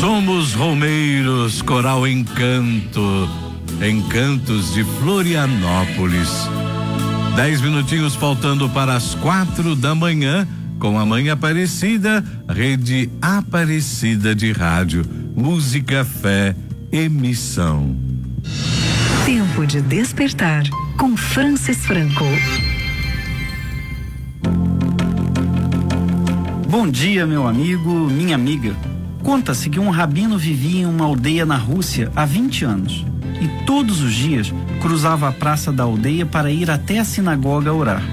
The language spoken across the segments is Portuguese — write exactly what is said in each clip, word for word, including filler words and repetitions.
Somos Romeiros, Coral Encanto, Encantos de Florianópolis. Dez minutinhos faltando para as quatro da manhã, com a Mãe Aparecida, Rede Aparecida de Rádio, Música, Fé, Emissão. Tempo de despertar, com Francis Franco. Bom dia, meu amigo, minha amiga. Conta-se que um rabino vivia em uma aldeia na Rússia há vinte anos e todos os dias cruzava a praça da aldeia para ir até a sinagoga orar.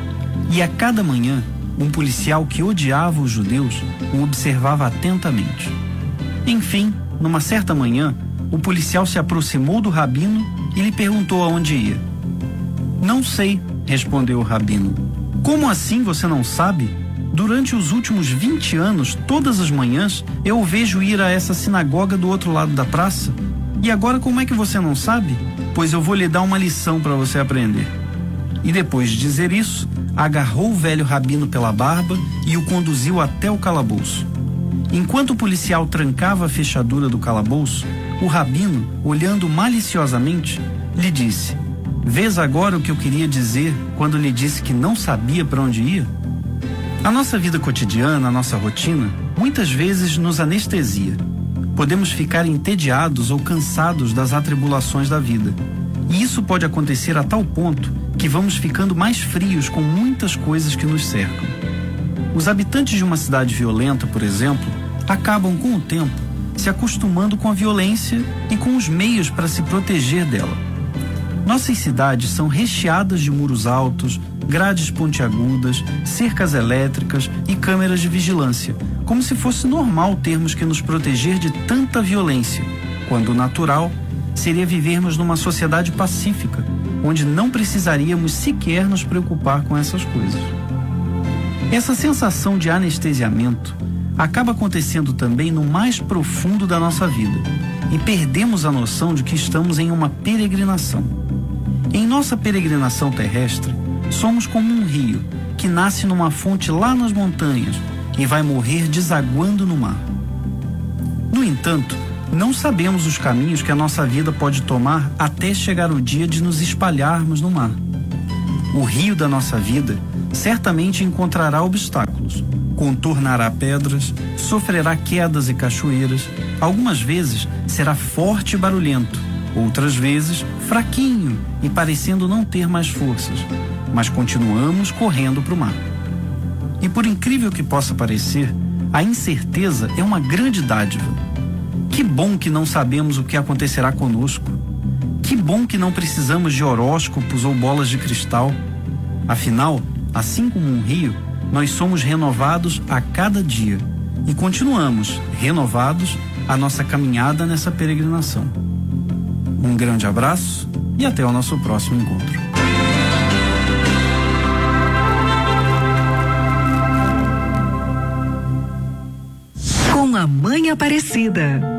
E a cada manhã, um policial que odiava os judeus o observava atentamente. Enfim, numa certa manhã, o policial se aproximou do rabino e lhe perguntou aonde ia. Não sei, respondeu o rabino. Como assim você não sabe? Durante os últimos vinte anos, todas as manhãs, eu o vejo ir a essa sinagoga do outro lado da praça. E agora como é que você não sabe? Pois eu vou lhe dar uma lição para você aprender. E depois de dizer isso, agarrou o velho rabino pela barba e o conduziu até o calabouço. Enquanto o policial trancava a fechadura do calabouço, o rabino, olhando maliciosamente, lhe disse: "Vês agora o que eu queria dizer quando lhe disse que não sabia para onde ia?" A nossa vida cotidiana, a nossa rotina, muitas vezes nos anestesia. Podemos ficar entediados ou cansados das atribulações da vida. E isso pode acontecer a tal ponto que vamos ficando mais frios com muitas coisas que nos cercam. Os habitantes de uma cidade violenta, por exemplo, acabam com o tempo se acostumando com a violência e com os meios para se proteger dela. Nossas cidades são recheadas de muros altos, grades pontiagudas, cercas elétricas e câmeras de vigilância, como se fosse normal termos que nos proteger de tanta violência, quando o natural seria vivermos numa sociedade pacífica, onde não precisaríamos sequer nos preocupar com essas coisas. Essa sensação de anestesiamento acaba acontecendo também no mais profundo da nossa vida, e perdemos a noção de que estamos em uma peregrinação. Em nossa peregrinação terrestre, somos como um rio que nasce numa fonte lá nas montanhas e vai morrer desaguando no mar. No entanto, não sabemos os caminhos que a nossa vida pode tomar até chegar o dia de nos espalharmos no mar. O rio da nossa vida certamente encontrará obstáculos, contornará pedras, sofrerá quedas e cachoeiras, algumas vezes será forte e barulhento, outras vezes fraquinho e parecendo não ter mais forças, mas continuamos correndo para o mar. E por incrível que possa parecer, a incerteza é uma grande dádiva. Que bom que não sabemos o que acontecerá conosco. Que bom que não precisamos de horóscopos ou bolas de cristal. Afinal, assim como um rio, nós somos renovados a cada dia e continuamos renovados a nossa caminhada nessa peregrinação. Um grande abraço e até o nosso próximo encontro. Com a Mãe Aparecida.